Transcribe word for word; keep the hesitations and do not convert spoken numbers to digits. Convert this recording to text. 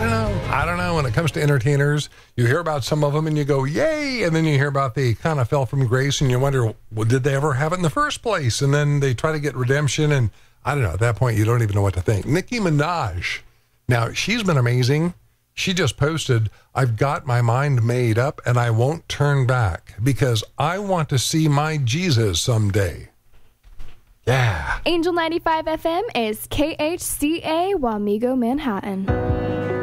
don't know. I don't know. When it comes to entertainers, you hear about some of them and you go, yay. And then you hear about they kind of fell from grace and you wonder, well, did they ever have it in the first place? And then they try to get redemption. And I don't know. At that point, you don't even know what to think. Nicki Minaj. Now, she's been amazing. She just posted, I've got my mind made up and I won't turn back because I want to see my Jesus someday. Yeah. Angel ninety-five F M is K H C A Wamego, Manhattan.